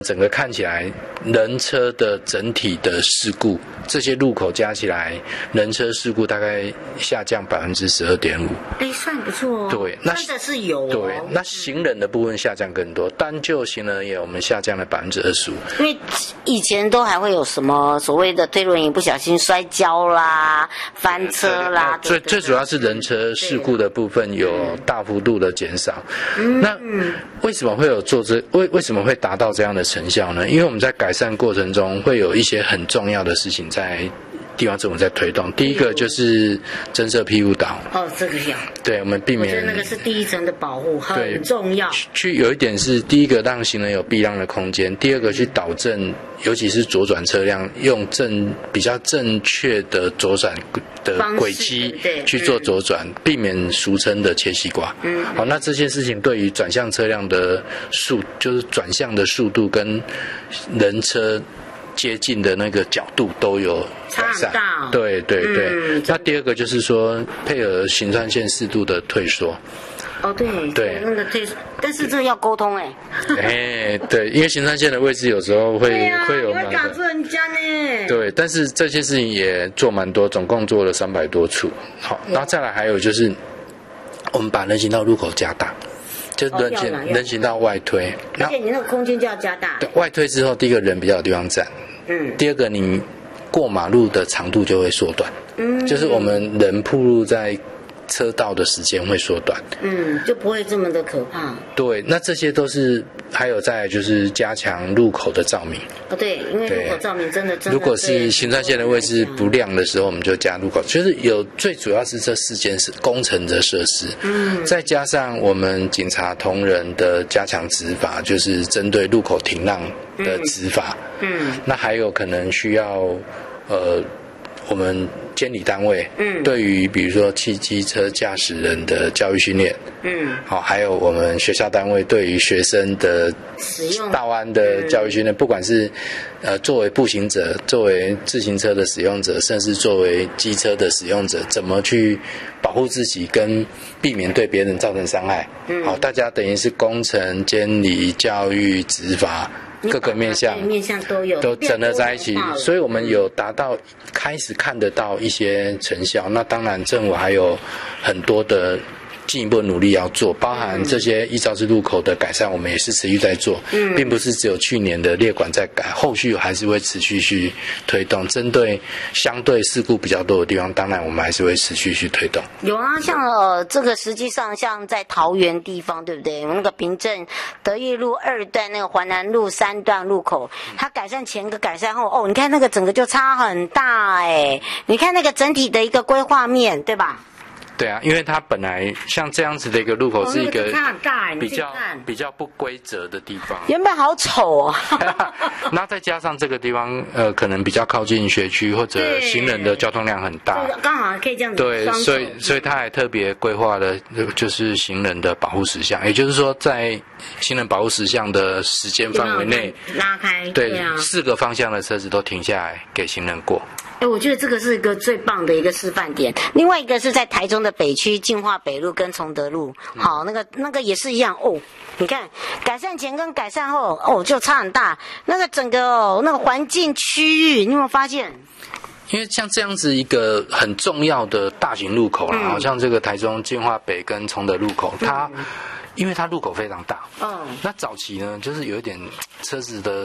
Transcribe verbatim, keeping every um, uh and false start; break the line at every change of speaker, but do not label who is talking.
整个看起来人车的整体的事故，这些路口加起来，人车事故大概下降百分之十二点五。
哎，算不错哦。
对，那
真的是有、哦。
对，那行人的部分下降更多，单就行人也我们下降了百分之二十五。
因为以前都还会有什么所谓的推轮椅不小心摔跤啦、翻车啦，
最最主要是人车事故的部分有大幅度的减少。嗯、那为什么会有做这？为为什么会达到这样的成效呢？因为我们在改善过程中会有一些很重要的事情在地方政府在推动。第一个就是增设庇护岛。
哦，这个要。
对，我们避免。
我觉得那个是第一层的保护，很重要。
去有一点是第一个让行人有避让的空间，第二个去导正，尤其是左转车辆用正比较正确的左转的轨迹去做左转，嗯、避免俗称的切西瓜。嗯，好，那这些事情对于转向车辆的速，就是转向的速度跟人车接近的那个角度都有改善。
大哦、
对对对、嗯。那第二个就是说配合行川线适度的退缩。
哦，对对，那个退，但是这个要沟通哎。
哎，对，因为行川线的位置有时候会、
啊、
会有
蛮会卡住人家呢。
对，但是这些事情也做蛮多，总共做了三百多处。好，然后再来还有就是，我们把人行道入口加大。就是人行、哦、人行道外推，
而且你那个空间就要加大。
对，外推之后，第一个人比较有地方站，嗯，第二个你过马路的长度就会缩短，嗯，就是我们人暴露在车道的时间会缩短，
嗯，就不会这么的可怕。
对，那这些都是还有再来就是加强路口的照明。
哦，对，因为路口照明真的真的。
如果是行川线的位置不亮的时候，我们就加路口，就是有最主要是这四件事工程的设施，嗯，再加上我们警察同仁的加强执法，就是针对路口停让的执法，嗯，嗯那还有可能需要呃。我们监理单位，嗯，对于比如说汽机车驾驶人的教育训练，嗯，好，还有我们学校单位对于学生的
使用
道安的教育训练，不管是呃作为步行者、作为自行车的使用者，甚至作为机车的使用者，怎么去保护自己跟避免对别人造成伤害，嗯，好，大家等于是工程、监理、教育、执法。各个面向
面向都有，
都整合在一起，所以我们有达到开始看得到一些成效。那当然，政府还有很多的进一步努力要做，包含这些一肇事路口的改善，我们也是持续在做，嗯，并不是只有去年的列管在改，后续还是会持续去推动。针对相对事故比较多的地方，当然我们还是会持续去推动。
有啊，像呃这个实际上像在桃园地方，对不对？那个平镇德义路二段那个环南路三段路口，它改善前跟改善后，哦，你看那个整个就差很大哎，你看那个整体的一个规划面，对吧？
对啊，因为它本来像这样子的一个路口是一个比较比较不规则的地方，
原本好丑哦。
那再加上这个地方呃，可能比较靠近学区或者行人的交通量很大，
刚好可以这样子。
对，所以所以他还特别规划了就是行人的保护实项，也就是说在行人保护实项的时间范围内
拉开，
对，对啊，四个方向的车子都停下来给行人过。
哎，我觉得这个是一个最棒的一个示范点。另外一个是在台中的北区进化北路跟崇德路，好，那个那个也是一样哦。你看改善前跟改善后哦就差很大，那个整个哦那个环境区域，你有没有发现？
因为像这样子一个很重要的大型路口啦，好、嗯、像这个台中进化北跟崇德路口，它、嗯、因为它路口非常大，嗯，那早期呢就是有一点车子的